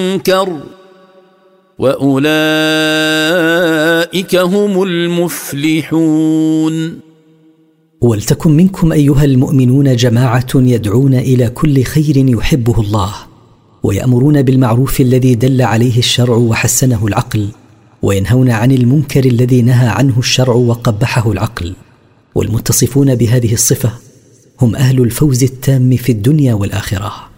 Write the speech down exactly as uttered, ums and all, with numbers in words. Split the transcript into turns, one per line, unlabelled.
المنكر وأولئك هم المفلحون.
ولتكن منكم أيها المؤمنون جماعة يدعون إلى كل خير يحبه الله، ويأمرون بالمعروف الذي دل عليه الشرع وحسنه العقل، وينهون عن المنكر الذي نهى عنه الشرع وقبحه العقل. والمتصفون بهذه الصفة هم أهل الفوز التام في الدنيا والآخرة.